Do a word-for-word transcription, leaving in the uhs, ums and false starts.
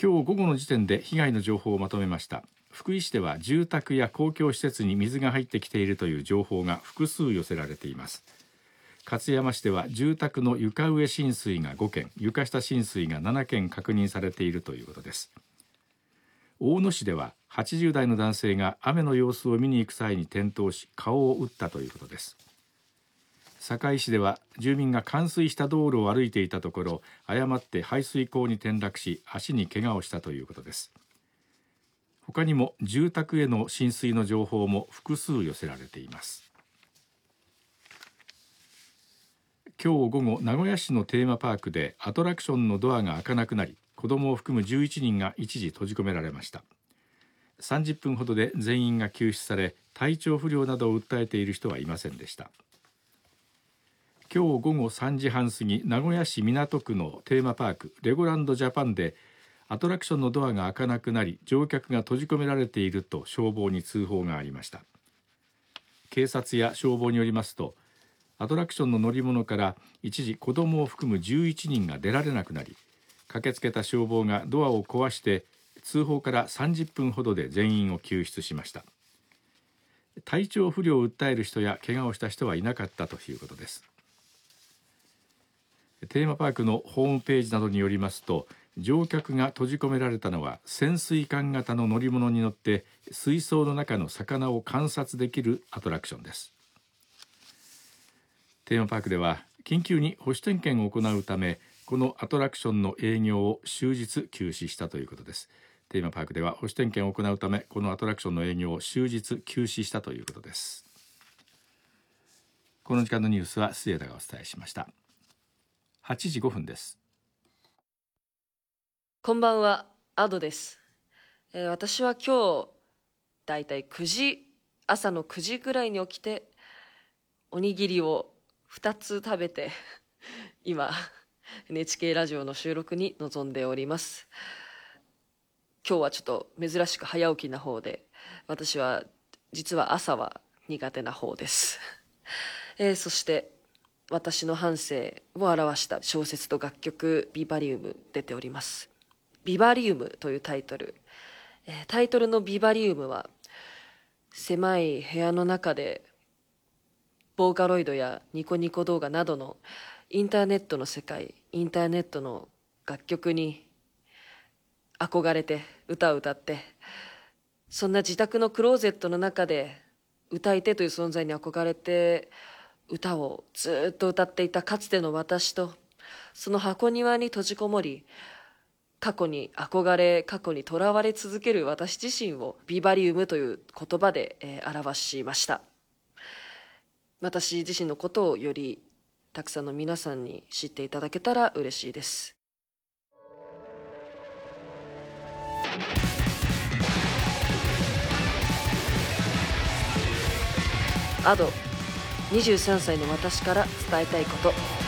今日午後の時点で被害の情報をまとめました。福井市では住宅や公共施設に水が入ってきているという情報が複数寄せられています。勝山市では住宅の床上浸水がごけん、床下浸水がななけん確認されているということです。大野市でははちじゅうだいの男性が雨の様子を見に行く際に転倒し顔を打ったということです。堺市では住民が冠水した道路を歩いていたところ誤って排水溝に転落し足に怪我をしたということです。他にも住宅への浸水の情報も複数寄せられています。今日午後、名古屋市のテーマパークでアトラクションのドアが開かなくなり、子どもを含むじゅういちにんが一時閉じ込められました。さんじゅっぷんほどで全員が救出され、体調不良などを訴えている人はいませんでした。今日午後さんじはん過ぎ、名古屋市港区のテーマパークレゴランドジャパンでアトラクションのドアが開かなくなり、乗客が閉じ込められていると消防に通報がありました。警察や消防によりますと、アトラクションの乗り物から一時子どもを含むじゅういちにんが出られなくなり、駆けつけた消防がドアを壊して通報からさんじゅっぷんほどで全員を救出しました。体調不良を訴える人や怪我をした人はいなかったということです。テーマパークのホームページなどによりますと、乗客が閉じ込められたのは潜水艦型の乗り物に乗って水槽の中の魚を観察できるアトラクションです。テーマパークでは緊急に保守点検を行うため、このアトラクションの営業を終日休止したということです。テーマパークでは保守点検を行うため、このアトラクションの営業を終日休止したということです。この時間のニュースは末田がお伝えしました。はちじごふんです。 こんばんは、アドです。えー、私は今日だいたいくじ、朝のくじぐらいに起きておにぎりをふたつ食べて今 エヌエイチケー ラジオの収録に臨んでおります。今日はちょっと珍しく早起きな方で、私は実は朝は苦手な方です、えー、そして私の半生を表した小説と楽曲ビバリウム出ております。ビバリウムというタイトル、えー、タイトルのビバリウムは狭い部屋の中でボーカロイドやニコニコ動画などのインターネットの世界、インターネットの楽曲に憧れて歌を歌って、そんな自宅のクローゼットの中で歌い手という存在に憧れて歌をずっと歌っていたかつての私と、その箱庭に閉じこもり過去に憧れ、過去にとらわれ続ける私自身をビバリウムという言葉で、えー、表しました。私自身のことをよりたくさんの皆さんに知っていただけたら嬉しいです。アド、にじゅうさんさいの私から伝えたいこと。